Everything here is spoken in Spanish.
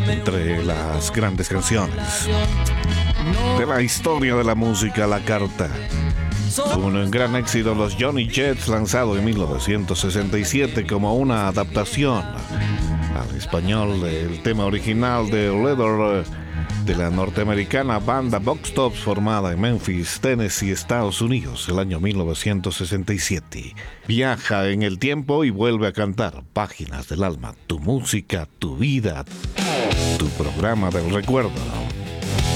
Entre las grandes canciones de la historia de la música, La Carta. Tuvo un gran éxito los Johnny Jets, lanzado en 1967 como una adaptación al español del tema original de Leather, de la norteamericana banda Box Tops, formada en Memphis, Tennessee, Estados Unidos, el año 1967. Viaja en el tiempo y vuelve a cantar Páginas del Alma, tu música, tu vida, tu programa del recuerdo.